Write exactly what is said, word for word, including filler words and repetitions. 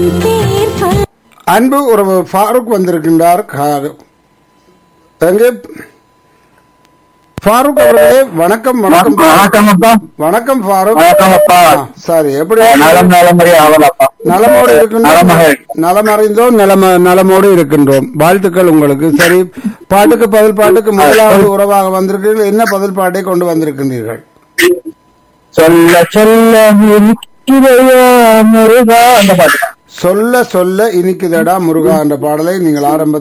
அன்பு உறவு ஃபாரூக் வந்திருக்கின்றார். கா- எங்கே ஃபாரூக் அவர்களே? வணக்கம். வணக்கம் வணக்கம் அப்பா. வணக்கம் ஃபாரூக். வணக்கம் அப்பா. சரி, எப்படி நலம் நலமுறை ஆவலப்பா. நலமோடு இருக்கின்றோம். நலமகள். நலமறிந்தோம். நலம நலமோடு இருக்கின்றோம். வாழ்த்துக்கள் உங்களுக்கு. சரி, பாட்டுக்கு பதில் பாட்டுக்கு முதலாவது உறவாக வந்திருக்கிறீர்கள். என்ன பதில் பாட்டை கொண்டு வந்திருக்கின்றீர்கள்? சொல்ல சொல்ல இருக்கிறையா முருகா அந்த பாட்டு. சொல்ல சொல்ல இனிக்குதடா முருகா என்ற பாடலை நீங்கள் ஆரம்ப